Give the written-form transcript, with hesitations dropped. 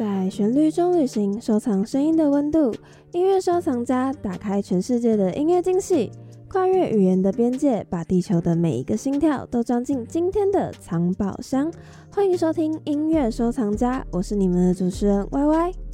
在旋律中旅行，收藏声音的温度。音乐收藏家打开全世界的音乐惊喜，跨越语言的边界，把地球的每一个心跳都装进今天的藏宝箱。欢迎收听音乐收藏家，我是你们的主持人 YY。